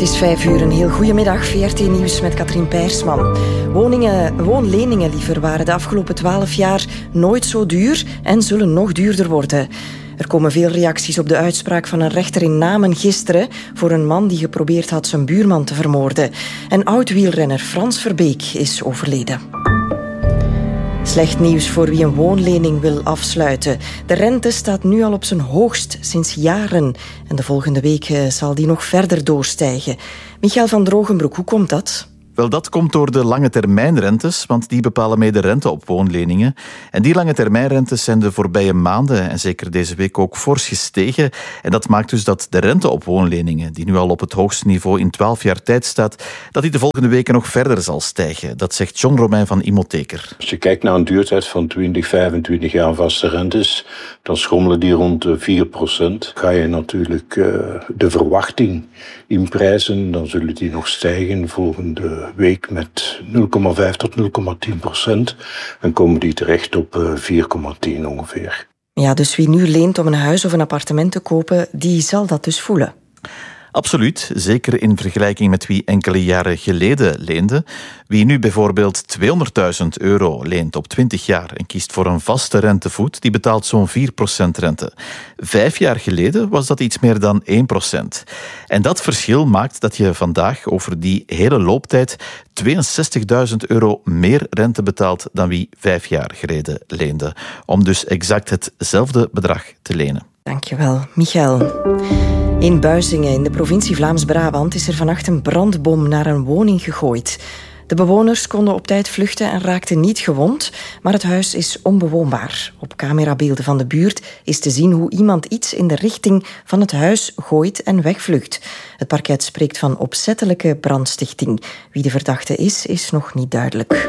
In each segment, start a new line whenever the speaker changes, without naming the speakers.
is 5 uur, een heel goedemiddag. VRT Nieuws met Katrien Peirsman. Woonleningen waren de afgelopen 12 jaar nooit zo duur en zullen nog duurder worden. Er komen veel reacties op de uitspraak van een rechter in Namen gisteren voor een man die geprobeerd had zijn buurman te vermoorden. En oud-wielrenner Frans Verbeek is overleden. Slecht nieuws voor wie een woonlening wil afsluiten. De rente staat nu al op zijn hoogst sinds jaren. En de volgende week zal die nog verder doorstijgen. Michael van Drogenbroek, hoe komt dat?
Wel, dat komt door de lange termijnrentes, want die bepalen mee de rente op woonleningen. En die lange termijnrentes zijn de voorbije maanden en zeker deze week ook fors gestegen. En dat maakt dus dat de rente op woonleningen, die nu al op het hoogste niveau in 12 jaar tijd staat, dat die de volgende weken nog verder zal stijgen. Dat zegt John Romein van Imotheker.
Als je kijkt naar een duurtijd van 20, 25 jaar vaste rentes, dan schommelen die rond de 4%. Ga je natuurlijk de verwachting inprijzen, dan zullen die nog stijgen volgende week met 0,5 tot 0,10%. En komen die terecht op 4,10 ongeveer.
Ja, dus wie nu leent om een huis of een appartement te kopen, die zal dat dus voelen.
Absoluut, zeker in vergelijking met wie enkele jaren geleden leende. Wie nu bijvoorbeeld €200.000 leent op 20 jaar en kiest voor een vaste rentevoet, die betaalt zo'n 4% rente. 5 jaar geleden was dat iets meer dan 1%. En dat verschil maakt dat je vandaag over die hele looptijd €62.000 meer rente betaalt dan wie 5 jaar geleden leende. Om dus exact hetzelfde bedrag te lenen.
Dankjewel, Michael. In Buizingen, in de provincie Vlaams-Brabant, is er vannacht een brandbom naar een woning gegooid. De bewoners konden op tijd vluchten en raakten niet gewond, maar het huis is onbewoonbaar. Op camerabeelden van de buurt is te zien hoe iemand iets in de richting van het huis gooit en wegvlucht. Het parket spreekt van opzettelijke brandstichting. Wie de verdachte is nog niet duidelijk.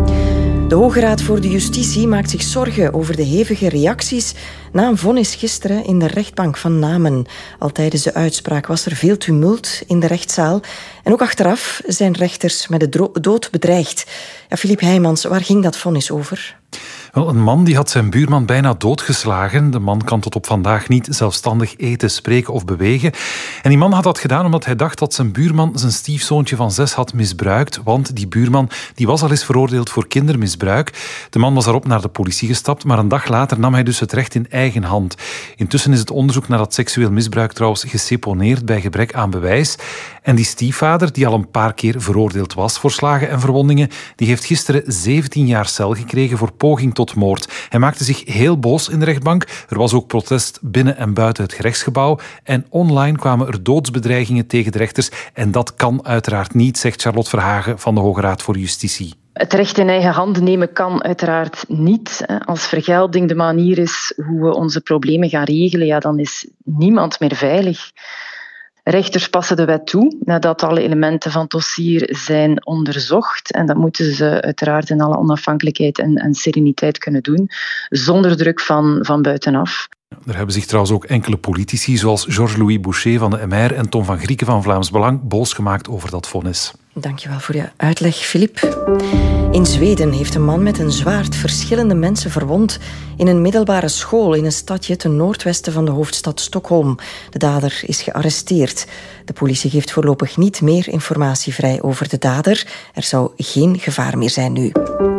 De Hoge Raad voor de Justitie maakt zich zorgen over de hevige reacties na een vonnis gisteren in de rechtbank van Namen. Al tijdens de uitspraak was er veel tumult in de rechtszaal. En ook achteraf zijn rechters met de dood bedreigd. Ja, Filip Heijmans, waar ging dat vonnis over?
Wel, een man die had zijn buurman bijna doodgeslagen. De man kan tot op vandaag niet zelfstandig eten, spreken of bewegen. En die man had dat gedaan omdat hij dacht dat zijn buurman zijn stiefzoontje van 6 had misbruikt. Want die buurman die was al eens veroordeeld voor kindermisbruik. De man was daarop naar de politie gestapt, maar een dag later nam hij dus het recht in eigen hand. Intussen is het onderzoek naar dat seksueel misbruik trouwens geseponeerd bij gebrek aan bewijs. En die stiefvader, die al een paar keer veroordeeld was voor slagen en verwondingen, die heeft gisteren 17 jaar cel gekregen voor poging tot moord. Hij maakte zich heel boos in de rechtbank. Er was ook protest binnen en buiten het gerechtsgebouw. En online kwamen er doodsbedreigingen tegen de rechters. En dat kan uiteraard niet, zegt Charlotte Verhagen van de Hoge Raad voor Justitie.
Het recht in eigen handen nemen kan uiteraard niet. Als vergelding de manier is hoe we onze problemen gaan regelen, ja, dan is niemand meer veilig. Rechters passen de wet toe nadat alle elementen van het dossier zijn onderzocht. En dat moeten ze uiteraard in alle onafhankelijkheid en sereniteit kunnen doen, zonder druk van buitenaf.
Er hebben zich trouwens ook enkele politici, zoals Georges-Louis Boucher van de MR en Tom van Grieken van Vlaams Belang, boos gemaakt over dat vonnis.
Dankjewel voor je uitleg, Filip. In Zweden heeft een man met een zwaard verschillende mensen verwond in een middelbare school in een stadje ten noordwesten van de hoofdstad Stockholm. De dader is gearresteerd. De politie geeft voorlopig niet meer informatie vrij over de dader. Er zou geen gevaar meer zijn nu.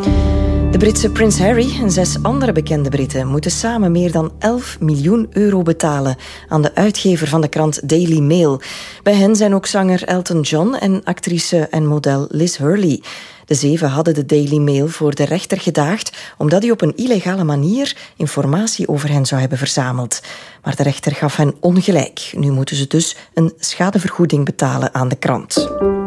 De Britse prins Harry en 6 andere bekende Britten moeten samen meer dan €11 miljoen betalen aan de uitgever van de krant Daily Mail. Bij hen zijn ook zanger Elton John en actrice en model Liz Hurley. De 7 hadden de Daily Mail voor de rechter gedaagd omdat hij op een illegale manier informatie over hen zou hebben verzameld. Maar de rechter gaf hen ongelijk. Nu moeten ze dus een schadevergoeding betalen aan de krant.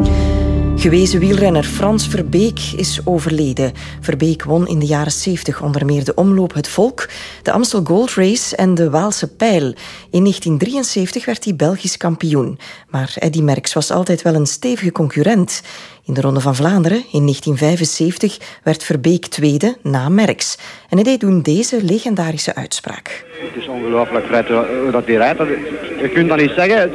Gewezen wielrenner Frans Verbeek is overleden. Verbeek won in de jaren 70 onder meer de Omloop Het Volk, de Amstel Gold Race en de Waalse Pijl. In 1973 werd hij Belgisch kampioen. Maar Eddy Merckx was altijd wel een stevige concurrent. In de Ronde van Vlaanderen in 1975 werd Verbeek tweede na Merckx. En hij deed toen deze legendarische uitspraak.
Het is ongelooflijk Fred, hoe dat die rijdt. Je kunt dat niet zeggen.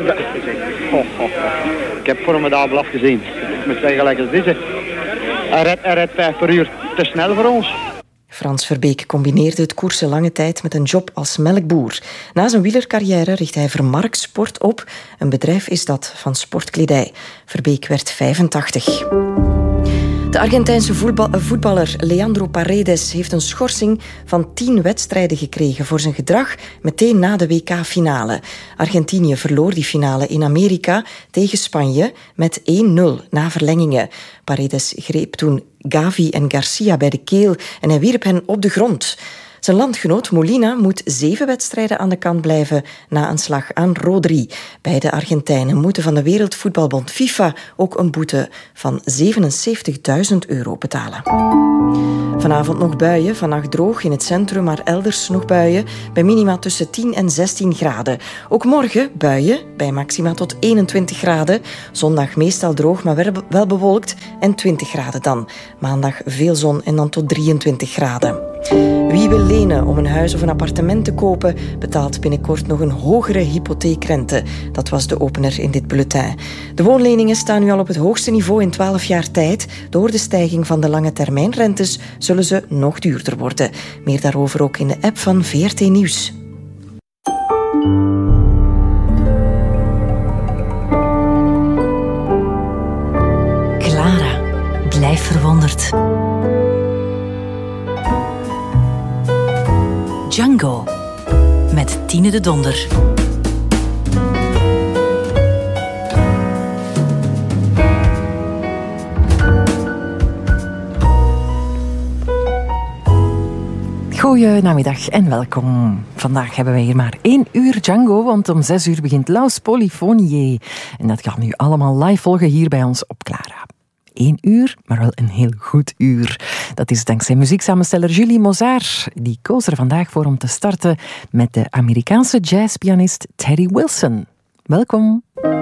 Ik heb formidabel afgezien. Ik moet zeggen, gelijk als deze. Hij rijdt 5 per uur te snel voor ons.
Frans Verbeek combineerde het koersen lange tijd met een job als melkboer. Na zijn wielercarrière richt hij Vermarkt Sport op. Een bedrijf is dat van sportkledij. Verbeek werd 85. De Argentijnse voetballer Leandro Paredes heeft een schorsing van 10 wedstrijden gekregen voor zijn gedrag meteen na de WK-finale. Argentinië verloor die finale in Amerika tegen Spanje met 1-0 na verlengingen. Paredes greep toen Gavi en Garcia bij de keel en hij wierp hen op de grond. Zijn landgenoot Molina moet 7 wedstrijden aan de kant blijven na een slag aan Rodri. Beide Argentijnen moeten van de Wereldvoetbalbond FIFA ook een boete van €77.000 betalen. Vanavond nog buien, vannacht droog in het centrum, maar elders nog buien bij minima tussen 10 en 16 graden. Ook morgen buien bij maxima tot 21 graden. Zondag meestal droog, maar wel bewolkt en 20 graden dan. Maandag veel zon en dan tot 23 graden. Wie wil lenen om een huis of een appartement te kopen, betaalt binnenkort nog een hogere hypotheekrente. Dat was de opener in dit bulletin. De woonleningen staan nu al op het hoogste niveau in 12 jaar tijd. Door de stijging van de lange termijnrentes zullen ze nog duurder worden. Meer daarover ook in de app van VRT Nieuws.
Clara, blijf verwonderd. Django met Tine de Donder.
Goedenamiddag en welkom. Vandaag hebben wij hier maar 1 uur Django, want om 6 uur begint Laus Polyphoniae. En dat gaan we nu allemaal live volgen hier bij ons op Clara. 1 uur, maar wel een heel goed uur. Dat is dankzij muzieksamensteller Julie Mozart. Die koos er vandaag voor om te starten met de Amerikaanse jazzpianist Teddy Wilson. Welkom.